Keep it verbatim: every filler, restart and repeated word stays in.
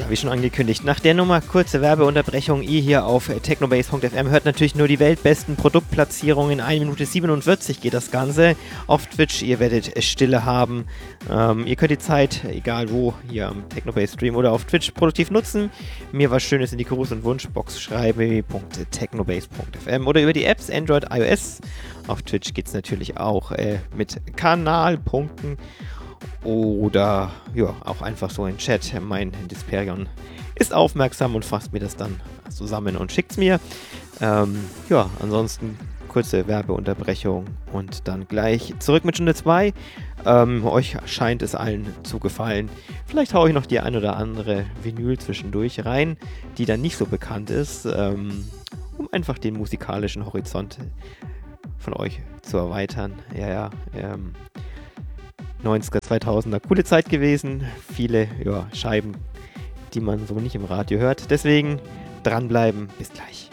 wie schon angekündigt, nach der Nummer kurze Werbeunterbrechung. Ihr hier auf technobase punkt f m hört natürlich nur die weltbesten Produktplatzierungen. In eine Minute siebenundvierzig geht das Ganze. Auf Twitch, ihr werdet Stille haben. Ähm, ihr könnt die Zeit, egal wo, hier am Technobase Stream oder auf Twitch produktiv nutzen. Mir was Schönes in die Gruß- und Wunschbox schreiben. technobase punkt f m oder über die Apps Android, iOS. Auf Twitch geht es natürlich auch äh, mit Kanalpunkten. Oder ja, auch einfach so in Chat. Mein Disperion ist aufmerksam und fasst mir das dann zusammen und schickt es mir. Ähm, ja, ansonsten kurze Werbeunterbrechung und dann gleich zurück mit Stunde zwei. Ähm, euch scheint es allen zu gefallen. Vielleicht haue ich noch die ein oder andere Vinyl zwischendurch rein, die dann nicht so bekannt ist, ähm, um einfach den musikalischen Horizont von euch zu erweitern. Ja, ja, ähm, neunziger, zweitausender, coole Zeit gewesen. Viele ja, Scheiben, die man so nicht im Radio hört. Deswegen dranbleiben. Bis gleich.